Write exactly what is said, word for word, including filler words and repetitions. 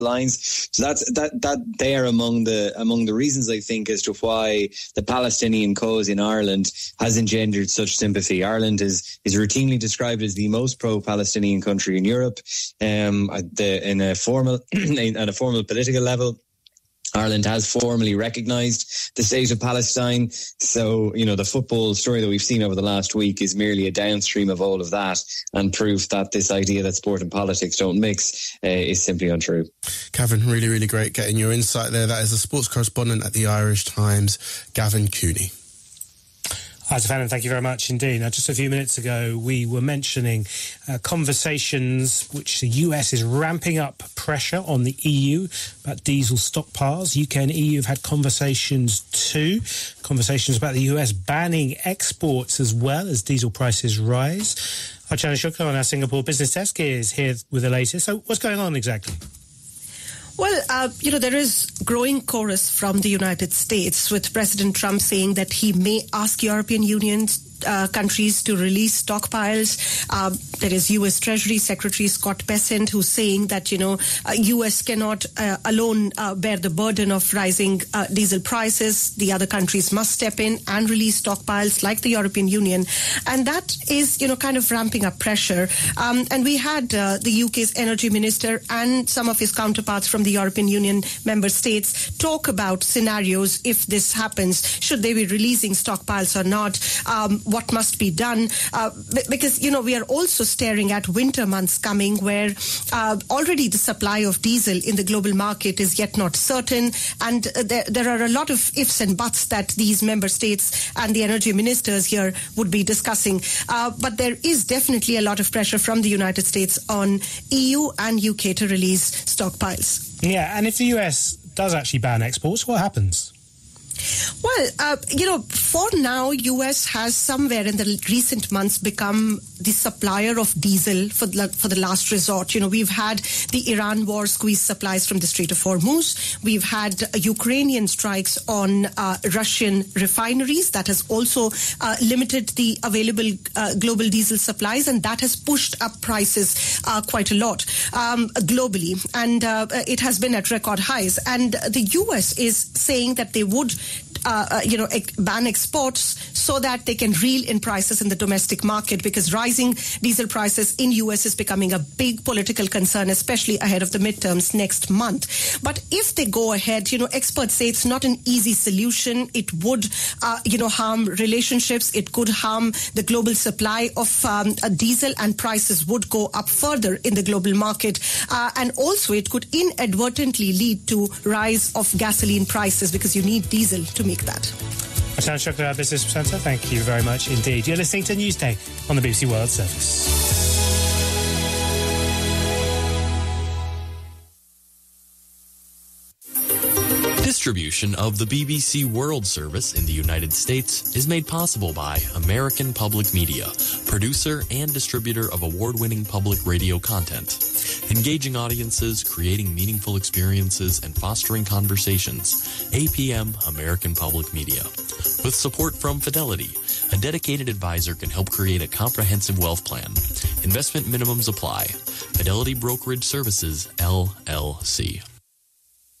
lines. So that's that that they are among the among the reasons, I think, as to why the Palestinian cause in Ireland has engendered such sympathy. Ireland is is routinely described as the most pro-Palestinian country in Europe, um, at the, in a formal at a formal political level. Ireland has formally recognised the state of Palestine. So, you know, the football story that we've seen over the last week is merely a downstream of all of that, and proof that this idea that sport and politics don't mix uh, is simply untrue. Gavin, really, really great getting your insight there. That is the sports correspondent at the Irish Times, Gavin Cooney. Hi, Stefan, and thank you very much indeed. Now, just a few minutes ago, we were mentioning uh, conversations which the U S is ramping up pressure on the E U about diesel stockpiles. U K and E U have had conversations too, conversations about the U S banning exports as well as diesel prices rise. Archana Shukla on our Singapore business desk is here with the latest. So what's going on exactly? Well, uh, you know, there is growing chorus from the United States with President Trump saying that he may ask European Union uh, countries to release stockpiles. Uh, there is U S Treasury Secretary Scott Bessent who's saying that, you know, uh, U S cannot uh, alone uh, bear the burden of rising uh, diesel prices. The other countries must step in and release stockpiles like the European Union. And that is, you know, kind of ramping up pressure. Um, and we had uh, the U K's energy minister and some of his counterparts from the European Union member states talk about scenarios if this happens. Should they be releasing stockpiles or not? Um, what must be done? Uh, because, you know, we are also staring at winter months coming where uh, already the supply of diesel in the global market is yet not certain. And uh, there, there are a lot of ifs and buts that these member states and the energy ministers here would be discussing. Uh, but there is definitely a lot of pressure from the United States on E U and U K to release stockpiles. Yeah, and if the U S does actually ban exports, what happens? Well, uh, you know, for now, U S has somewhere in the recent months become the supplier of diesel for the, for the last resort. You know, we've had the Iran war squeeze supplies from the Strait of Hormuz. We've had uh, Ukrainian strikes on uh, Russian refineries. That has also uh, limited the available uh, global diesel supplies, and that has pushed up prices uh, quite a lot um, globally. And uh, it has been at record highs. And the U S is saying that they would Uh, uh, you know, ec- ban exports so that they can reel in prices in the domestic market, because rising diesel prices in U S is becoming a big political concern, especially ahead of the midterms next month. But if they go ahead, you know, experts say it's not an easy solution. It would, uh, you know, harm relationships. It could harm the global supply of um, uh, diesel, and prices would go up further in the global market. Uh, and also it could inadvertently lead to rise of gasoline prices, because you need diesel to make that. Archana Shukla, our business presenter, thank you very much indeed. You're listening to Newsday on the B B C World Service. Distribution of the B B C World Service in the United States is made possible by American Public Media, producer and distributor of award-winning public radio content. Engaging audiences, creating meaningful experiences, and fostering conversations. A P M American Public Media. With support from Fidelity, a dedicated advisor can help create a comprehensive wealth plan. Investment minimums apply. Fidelity Brokerage Services, L L C.